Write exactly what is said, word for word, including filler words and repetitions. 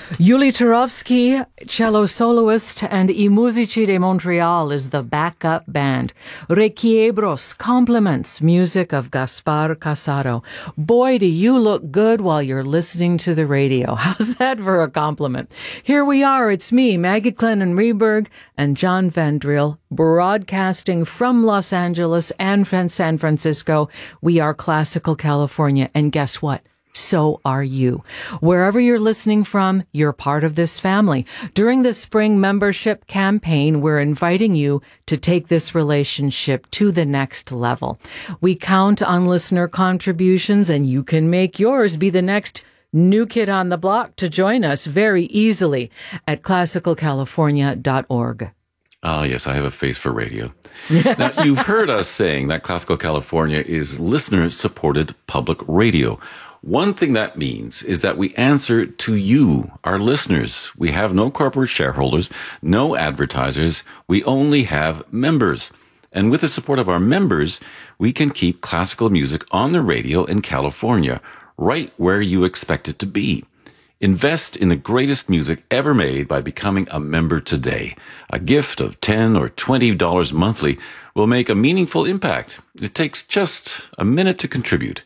Yuli Turovsky, cello soloist, and I Musici de Montreal is the backup band. Requiebros complements music of Gaspar Casado. Boy, do you look good while you're listening to the radio. How's that for a compliment? Here we are. It's me, Maggie Clennon Reberg, and John Vandriel, broadcasting from Los Angeles and from San Francisco. We are Classical California, and guess what? So are you. Wherever you're listening from, you're part of this family. During the spring membership campaign, we're inviting you to take this relationship to the next level. We count on listener contributions, and you can make yours be the next new kid on the block to join us very easily at classical california dot org. Ah, yes, I have a face for radio. Now, you've heard us saying that Classical California is listener-supported public radio. One thing that means is that we answer to you, our listeners. We have no corporate shareholders, no advertisers. We only have members. And with the support of our members, we can keep classical music on the radio in California, right where you expect it to be. Invest in the greatest music ever made by becoming a member today. A gift of ten dollars or twenty dollars monthly will make a meaningful impact. It takes just a minute to contribute.